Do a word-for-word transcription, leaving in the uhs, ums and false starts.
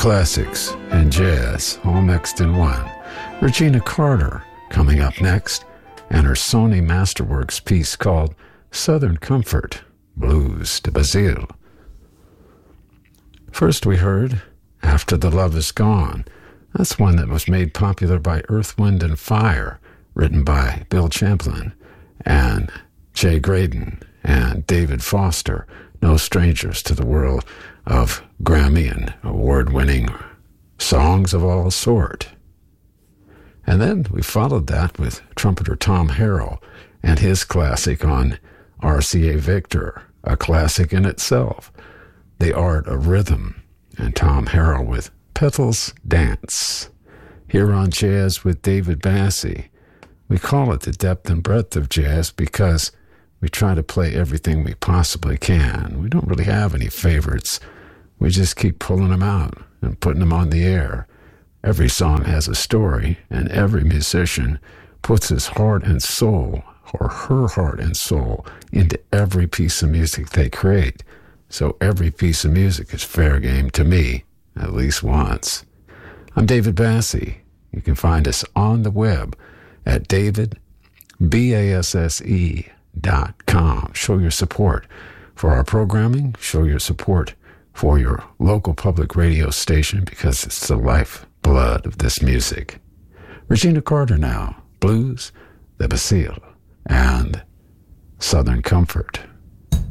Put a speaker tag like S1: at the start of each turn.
S1: classics and jazz all mixed in one. Regina Carter coming up next, and her Sony Masterworks piece called Southern Comfort, Blues de Basile. First we heard After the Love Is Gone. That's one that was made popular by Earth, Wind and Fire, written by Bill Champlin and Jay Graydon and David Foster, no strangers to the world of Grammy and award-winning songs of all sort. And then we followed that with trumpeter Tom Harrell and his classic on R C A Victor, a classic in itself, The Art of Rhythm, and Tom Harrell with Petals Dance. Here on Jazz with David Bassey, we call it the depth and breadth of jazz because we try to play everything we possibly can. We don't really have any favorites. We just keep pulling them out and putting them on the air. Every song has a story, and every musician puts his heart and soul, or her heart and soul, into every piece of music they create. So every piece of music is fair game to me, at least once. I'm David Bassey. You can find us on the web at david basse dot com. Show your support for our programming. Show your support for your local public radio station because it's the lifeblood of this music. Regina Carter now, Blues de Basile and Southern Comfort.